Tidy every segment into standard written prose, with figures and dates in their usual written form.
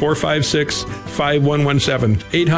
800-456-5117.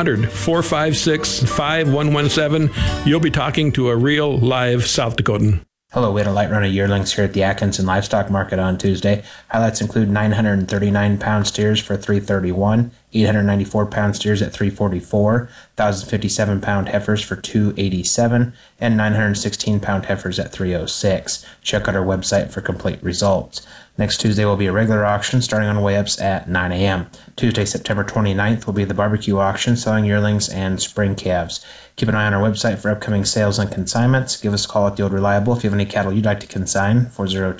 800-456-5117. You'll be talking to a real live South Dakotan. Hello, we had a light run of yearlings here at the Atkinson Livestock Market on Tuesday. Highlights include 939-pound steers for $331, 894-pound steers at $344, 1,057-pound heifers for $287, and 916-pound heifers at $306. Check out our website for complete results. Next Tuesday will be a regular auction starting on weigh-ups at 9 a.m. Tuesday, September 29th will be the barbecue auction selling yearlings and spring calves. Keep an eye on our website for upcoming sales and consignments. Give us a call at the Old Reliable if you have any cattle you'd like to consign,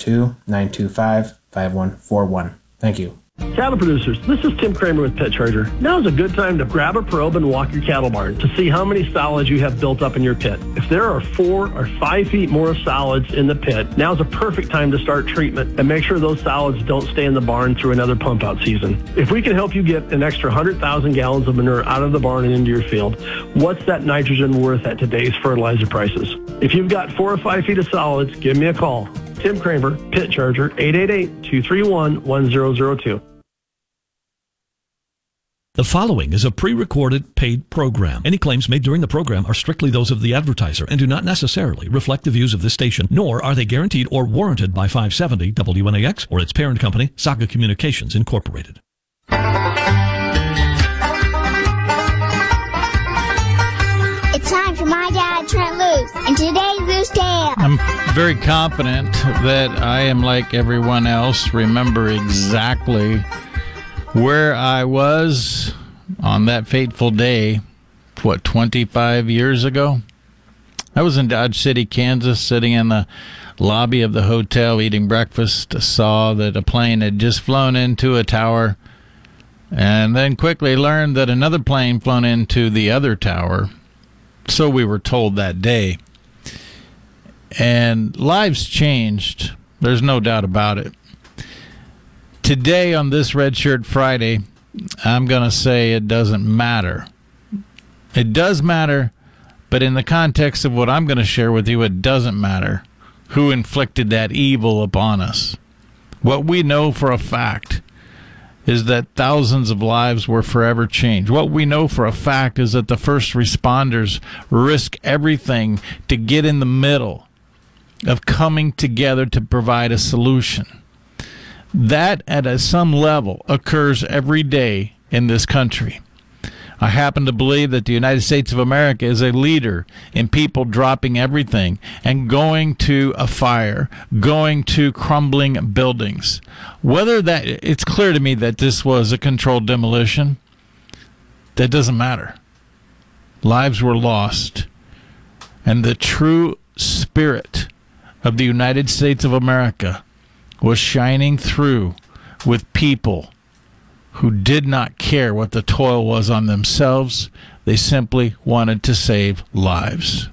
402-925-5141. Thank you. Cattle producers, this is Tim Kramer with Pit Charger. Now is a good time to grab a probe and walk your cattle barn to see how many solids you have built up in your pit. If there are 4 or 5 feet more solids in the pit, now is a perfect time to start treatment and make sure those solids don't stay in the barn through another pump out season. If we can help you get an extra 100,000 gallons of manure out of the barn and into your field, what's that nitrogen worth at today's fertilizer prices? If you've got 4 or 5 feet of solids, give me a call. Tim Kramer, Pit Charger, 888-231-1002. The following is a pre-recorded paid program. Any claims made during the program are strictly those of the advertiser and do not necessarily reflect the views of this station, nor are they guaranteed or warranted by 570 WNAX or its parent company, Saga Communications Incorporated. It's time for My Dad, Trent Loos, and today's Loose Tale. I'm very confident that I am like everyone else, remember exactly where I was on that fateful day, 25 years ago? I was in Dodge City, Kansas, sitting in the lobby of the hotel eating breakfast. Saw that a plane had just flown into a tower, and then quickly learned that another plane flown into the other tower. So we were told that day. And lives changed. There's no doubt about it. Today, on this Red Shirt Friday, I'm going to say it doesn't matter. It does matter, but in the context of what I'm going to share with you, it doesn't matter who inflicted that evil upon us. What we know for a fact is that thousands of lives were forever changed. What we know for a fact is that the first responders risk everything to get in the middle of coming together to provide a solution. That, at some level, occurs every day in this country. I happen to believe that the United States of America is a leader in people dropping everything and going to a fire, going to crumbling buildings. It's clear to me that this was a controlled demolition. That doesn't matter. Lives were lost. And the true spirit of the United States of America was shining through with people who did not care what the toil was on themselves. They simply wanted to save lives.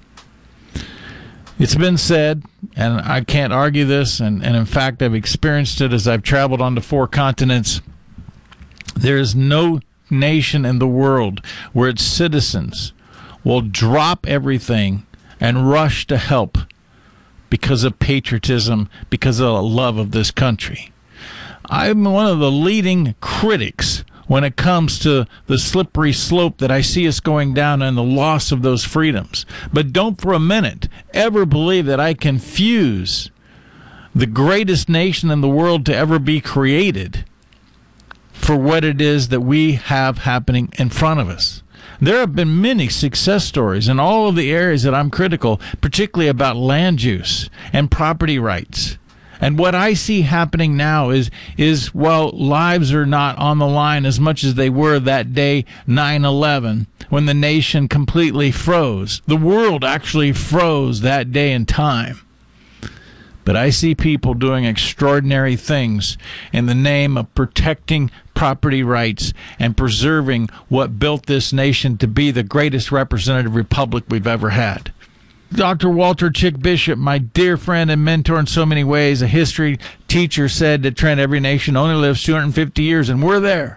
It's been said, and I can't argue this, and in fact I've experienced it as I've traveled on to 4 continents. There is no nation in the world where its citizens will drop everything and rush to help because of patriotism, because of the love of this country. I'm one of the leading critics when it comes to the slippery slope that I see us going down and the loss of those freedoms. But don't for a minute ever believe that I confuse the greatest nation in the world to ever be created for what it is that we have happening in front of us. There have been many success stories in all of the areas that I'm critical, particularly about land use and property rights. And what I see happening now is while lives are not on the line as much as they were that day, 9/11, when the nation completely froze. The world actually froze that day in time. But I see people doing extraordinary things in the name of protecting property rights and preserving what built this nation to be the greatest representative republic we've ever had. Dr. Walter Chick Bishop, my dear friend and mentor in so many ways, a history teacher, said that, Trent, every nation only lives 250 years, and we're there.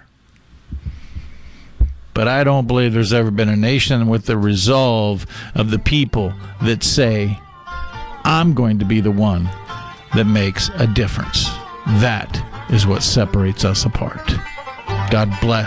But I don't believe there's ever been a nation with the resolve of the people that say, I'm going to be the one that makes a difference. That is what separates us apart. God bless.